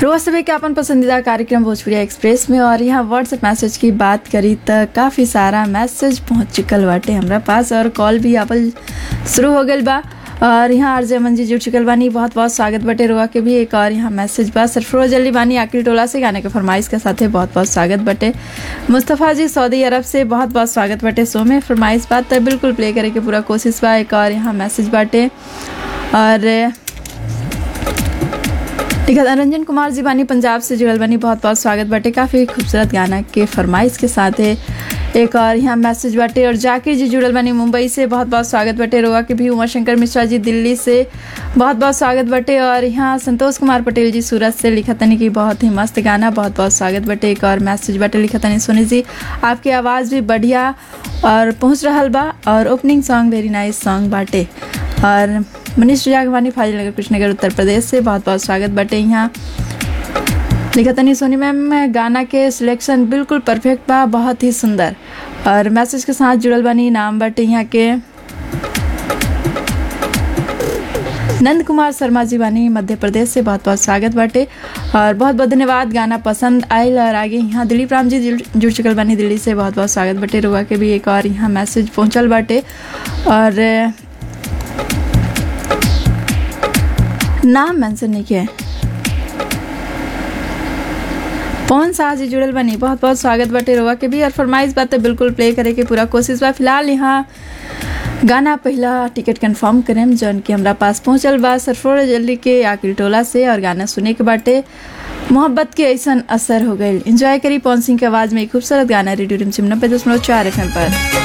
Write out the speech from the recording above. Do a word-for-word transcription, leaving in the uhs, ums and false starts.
रोज सुबह के अपन पसंदीदा कार्यक्रम भोजपुरी एक्सप्रेस में और यहाँ व्हाट्सएप मैसेज की बात करी तो काफ़ी सारा मैसेज पहुँच चुकल बाटे हमरा पास और कॉल भी आपल शुरू हो गई बा। और यहाँ आरजे अमन जी जुड़ चुकल बानी, बहुत बहुत स्वागत बटे रुआ के भी। एक और यहाँ मैसेज बा सरफरोज अली बानी आकिल टोला से, गाने के फरमाइश के साथ बहुत बहुत स्वागत बटे। मुस्तफ़ा जी सऊदी अरब से बहुत बहुत स्वागत बटे। सो में फरमाइश बात तो बिल्कुल प्ले करे के पूरा कोशिश बा। एक और यहाँ मैसेज बाटे और ठीक है, रंजन कुमार जी बानी पंजाब से जुड़ल बानी, बहुत बहुत स्वागत बाटे। काफ़ी खूबसूरत गाना के फरमाइश के साथ है। एक और यहाँ मैसेज बाटे और जाकिर जी जुड़ल बानी मुंबई से, बहुत बहुत स्वागत बटे। रोआ के भी उमा शंकर मिश्रा जी दिल्ली से बहुत बहुत स्वागत बटे। और यहाँ संतोष कुमार पटेल जी सूरत से लिखा तनी कि बहुत ही मस्त गाना, बहुत बहुत स्वागत बटे। एक और मैसेज बाटे लिखा तनी सोनी जी आपकी आवाज़ भी बढ़िया और पहुँच रहा बा और opening song very nice song बाटे। और मनीष जागवानी फाजिलनगर कृष्णनगर उत्तर प्रदेश से बहुत बहुत स्वागत बटे। यहाँ लिखा तनी सोनी मैम गाना के सिलेक्शन बिल्कुल परफेक्ट बा, बहुत ही सुंदर। और मैसेज के साथ जुड़ल बानी नाम बटे यहाँ के नंद कुमार शर्मा जी बानी मध्य प्रदेश से, बहुत बहुत स्वागत बाटे और बहुत बहुत धन्यवाद। गाना पसंद आयल। और आगे यहाँ दिलीप राम जी जुड़ चुकल बानी दिल्ली से, बहुत बहुत स्वागत बटे। रुआ के भी एक और यहाँ मैसेज पहुँचल बाटे और नाम मेंशन नहीं किया। पवन शाह जी जुड़ल बनी, बहुत बहुत स्वागत बटे। रोवा के भी और फरमाइश बात बिल्कुल प्ले करे के पूरा कोशिश बा। फिलहाल यहाँ गाना पहला टिकट कंफर्म करें जौन कि हमरा पास पहुँचल बा सरफरोज अली के आकिल टोला से। और गाना सुने के बाटे मोहब्बत के ऐसा असर हो गई। एंजॉय करी पवन सिंह की आवाज़ में एक खूबसूरत गाना रेडियो रिमझिम नब्बे दशमलव चार एफ एम पर।